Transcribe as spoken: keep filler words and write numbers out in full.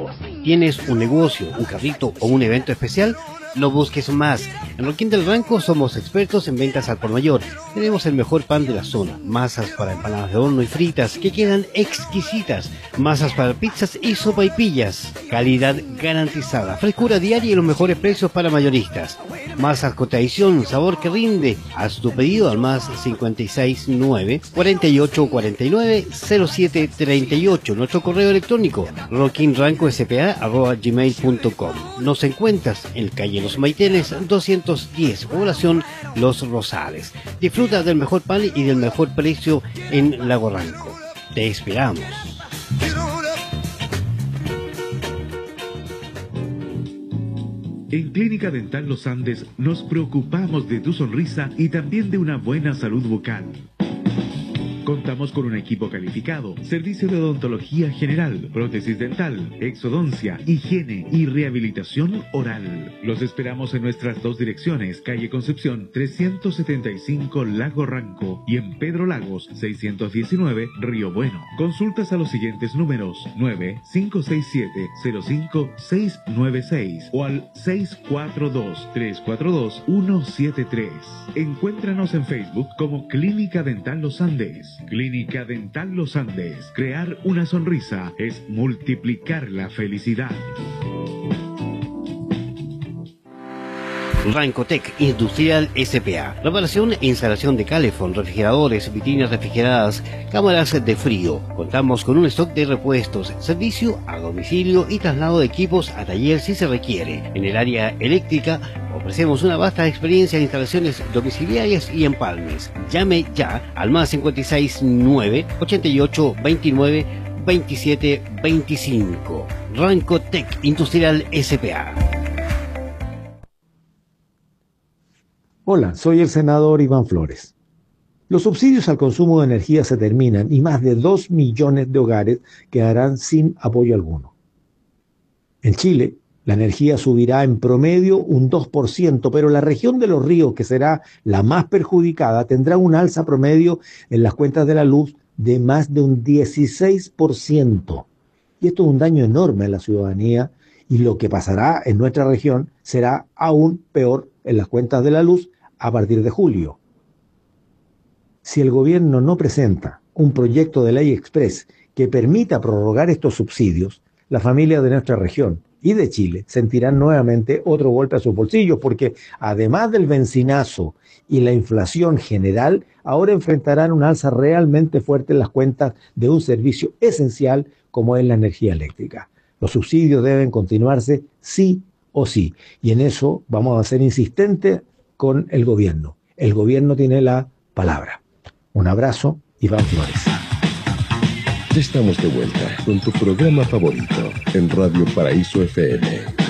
¿Tienes un negocio, un carrito o un evento especial? No busques más. En Roquín del Ranco somos expertos en ventas al por mayor. Tenemos el mejor pan de la zona, masas para empanadas de horno y fritas que quedan exquisitas, masas para pizzas y sopaipillas, calidad garantizada, frescura diaria y los mejores precios para mayoristas. Masas con tradición, sabor que rinde. Haz tu pedido al más cincuenta y seis nueve, cuarenta y ocho cuarenta y nueve, cero siete treinta y ocho. Nuestro correo electrónico roquinrancospa arroba gmail punto com. Nos encuentras en calle Los Maitenes doscientos diez, población Los Rosales. Disfruta del mejor pan y del mejor precio en Lago Ranco. Te esperamos. En Clínica Dental Los Andes nos preocupamos de tu sonrisa y también de una buena salud bucal. Contamos con un equipo calificado, servicio de odontología general, prótesis dental, exodoncia, higiene y rehabilitación oral. Los esperamos en nuestras dos direcciones, calle Concepción trescientos setenta y cinco Lago Ranco y en Pedro Lagos seiscientos diecinueve Río Bueno. Consultas a los siguientes números: nueve cinco seis siete cero cinco seis nueve seis o al seis cuatro dos tres cuatro dos uno siete tres. Encuéntranos en Facebook como Clínica Dental Los Andes. Clínica Dental Los Andes. Crear una sonrisa es multiplicar la felicidad. Rancotec Industrial S P A. Reparación e instalación de calefón, refrigeradores, vitrinas refrigeradas, cámaras de frío. Contamos con un stock de repuestos, servicio a domicilio y traslado de equipos a taller si se requiere. En el área eléctrica ofrecemos una vasta experiencia en instalaciones domiciliarias y empalmes. Llame ya al más cincuenta y seis nueve, ochenta y ocho veintinueve veintisiete veinticinco. Rancotec Industrial S P A. Hola, soy el senador Iván Flores. Los subsidios al consumo de energía se terminan y más de dos millones de hogares quedarán sin apoyo alguno. En Chile, la energía subirá en promedio un dos por ciento, pero la región de Los Ríos, que será la más perjudicada, tendrá un alza promedio en las cuentas de la luz de más de un dieciséis por ciento. Y esto es un daño enorme a la ciudadanía, y lo que pasará en nuestra región será aún peor en las cuentas de la luz a partir de julio. Si el gobierno no presenta un proyecto de ley express que permita prorrogar estos subsidios, las familias de nuestra región y de Chile sentirán nuevamente otro golpe a sus bolsillos, porque además del bencinazo y la inflación general, ahora enfrentarán un alza realmente fuerte en las cuentas de un servicio esencial como es la energía eléctrica. Los subsidios deben continuarse sí o sí, y en eso vamos a ser insistentes con el gobierno. El gobierno tiene la palabra. Un abrazo, Iván Flores. Ya estamos de vuelta con tu programa favorito en Radio Paraíso F M.